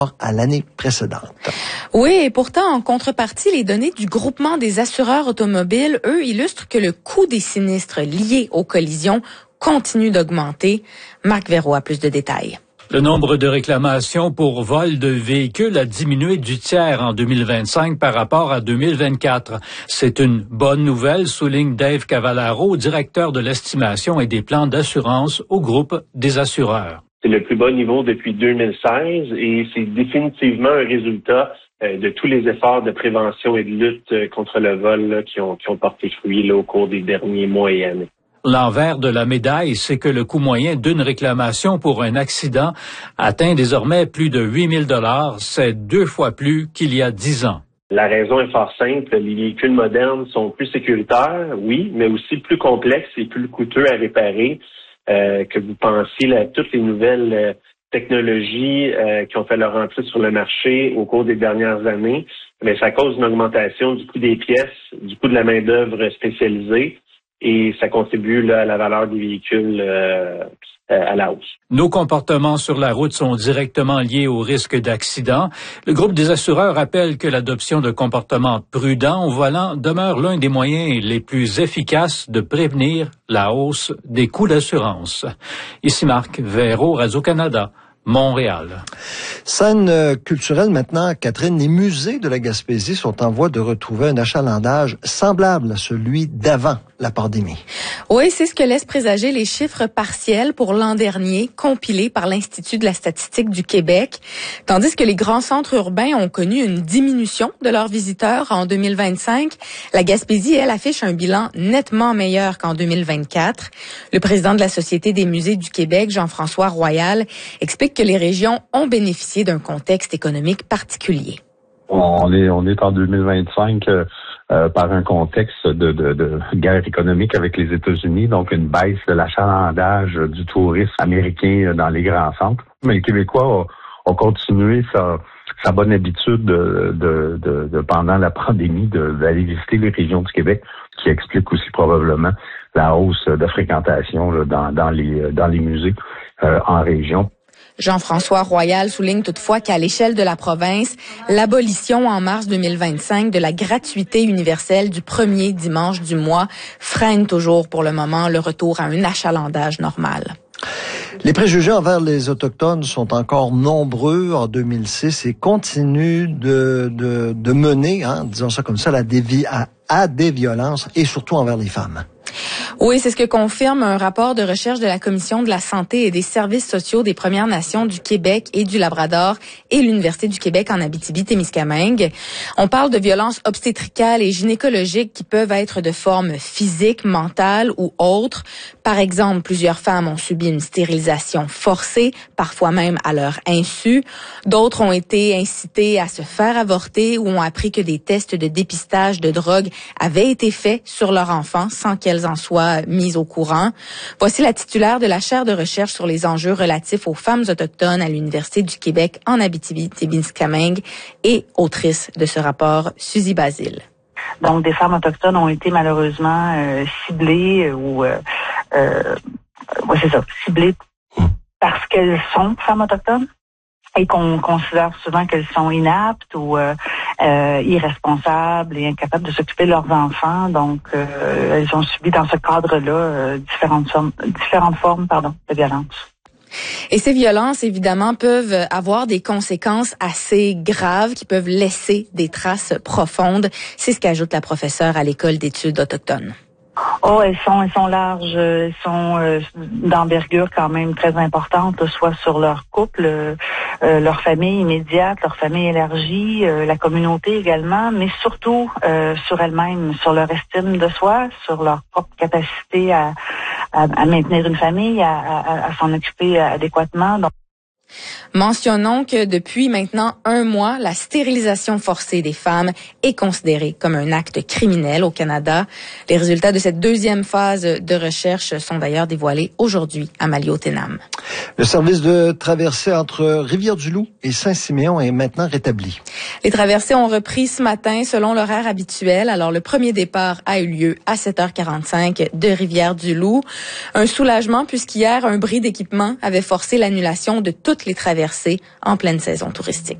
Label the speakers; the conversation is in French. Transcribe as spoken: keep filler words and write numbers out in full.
Speaker 1: à l'année précédente.
Speaker 2: Oui, et pourtant, en contrepartie, les données du groupement des assureurs automobiles, eux, illustrent que le coût des sinistres liés aux collisions continue d'augmenter. Marc Verreau a plus de détails.
Speaker 3: Le nombre de réclamations pour vol de véhicules a diminué du tiers en deux mille vingt-cinq par rapport à deux mille vingt-quatre. C'est une bonne nouvelle, souligne Dave Cavallaro, directeur de l'estimation et des plans d'assurance au groupe des assureurs.
Speaker 4: C'est le plus bas niveau depuis deux mille seize et c'est définitivement un résultat euh, de tous les efforts de prévention et de lutte euh, contre le vol là, qui ont qui ont porté fruit là, au cours des derniers mois et années.
Speaker 3: L'envers de la médaille, c'est que le coût moyen d'une réclamation pour un accident atteint désormais plus de huit mille dollars. C'est deux fois plus qu'il y a dix ans.
Speaker 4: La raison est fort simple. Les véhicules modernes sont plus sécuritaires, oui, mais aussi plus complexes et plus coûteux à réparer. Euh, que vous pensiez là, à toutes les nouvelles euh, technologies euh, qui ont fait leur entrée sur le marché au cours des dernières années, mais ça cause une augmentation du coût des pièces, du coût de la main-d'œuvre spécialisée, et ça contribue là, à la valeur des véhicules euh, à la hausse.
Speaker 3: Nos comportements sur la route sont directement liés au risque d'accident. Le groupe des assureurs rappelle que l'adoption de comportements prudents au volant demeure l'un des moyens les plus efficaces de prévenir la hausse des coûts d'assurance. Ici Marc Verreau, Radio-Canada, Montréal.
Speaker 1: Scène culturelle maintenant, Catherine. Les musées de la Gaspésie sont en voie de retrouver un achalandage semblable à celui d'avant la pandémie.
Speaker 2: Oui, c'est ce que laissent présager les chiffres partiels pour l'an dernier, compilés par l'Institut de la statistique du Québec. Tandis que les grands centres urbains ont connu une diminution de leurs visiteurs en deux mille vingt-cinq, la Gaspésie, elle, affiche un bilan nettement meilleur qu'en deux mille vingt-quatre. Le président de la Société des musées du Québec, Jean-François Royal, explique que les régions ont bénéficié d'un contexte économique particulier.
Speaker 5: On est, on est en deux mille vingt-cinq euh, euh, par un contexte de, de, de guerre économique avec les États-Unis, donc une baisse de l'achalandage du tourisme américain dans les grands centres. Mais les Québécois ont, ont continué sa, sa bonne habitude de, de, de, de pendant la pandémie de, d'aller visiter les régions du Québec, ce qui explique aussi probablement la hausse de fréquentation là, dans, dans, les, dans les musées euh, en région.
Speaker 2: Jean-François Royal souligne toutefois qu'à l'échelle de la province, l'abolition en mars deux mille vingt-cinq de la gratuité universelle du premier dimanche du mois freine toujours pour le moment le retour à un achalandage normal.
Speaker 1: Les préjugés envers les Autochtones sont encore nombreux en deux mille six et continuent de, de, de mener, hein, disons ça comme ça, la dévi- à, à des violences et surtout envers les femmes.
Speaker 2: Oui, c'est ce que confirme un rapport de recherche de la Commission de la santé et des services sociaux des Premières Nations du Québec et du Labrador et l'Université du Québec en Abitibi-Témiscamingue. On parle de violences obstétricales et gynécologiques qui peuvent être de forme physique, mentale ou autre. Par exemple, plusieurs femmes ont subi une stérilisation forcée, parfois même à leur insu. D'autres ont été incitées à se faire avorter ou ont appris que des tests de dépistage de drogue avaient été faits sur leur enfant sans qu'elles en soient mises au courant. Voici la titulaire de la chaire de recherche sur les enjeux relatifs aux femmes autochtones à l'Université du Québec en Abitibi-Témiscamingue et autrice de ce rapport, Suzy Basile.
Speaker 6: Donc, des femmes autochtones ont été malheureusement euh, ciblées ou, euh, euh, ouais, c'est ça, ciblées parce qu'elles sont femmes autochtones et qu'on considère souvent qu'elles sont inaptes ou euh, euh, irresponsables et incapables de s'occuper de leurs enfants. Donc, euh, elles ont subi dans ce cadre-là euh, différentes formes, différentes formes, pardon, de violence.
Speaker 2: Et ces violences, évidemment, peuvent avoir des conséquences assez graves qui peuvent laisser des traces profondes. C'est ce qu'ajoute la professeure à l'École d'études autochtones.
Speaker 6: Oh, elles sont, elles sont larges, elles sont euh, d'envergure quand même très importante, soit sur leur couple, euh, leur famille immédiate, leur famille élargie, euh, la communauté également, mais surtout euh, sur elles-mêmes, sur leur estime de soi, sur leur propre capacité à, à, à maintenir une famille, à, à, à s'en occuper adéquatement. Donc,
Speaker 2: mentionnons que depuis maintenant un mois, la stérilisation forcée des femmes est considérée comme un acte criminel au Canada. Les résultats de cette deuxième phase de recherche sont d'ailleurs dévoilés aujourd'hui à Maliotenam.
Speaker 1: Le service de traversée entre Rivière-du-Loup et Saint-Siméon est maintenant rétabli.
Speaker 2: Les traversées ont repris ce matin selon l'horaire habituel. Alors, le premier départ a eu lieu à sept heures quarante-cinq de Rivière-du-Loup. Un soulagement puisqu'hier, un bris d'équipement avait forcé l'annulation de toute toutes les traversées en pleine saison touristique.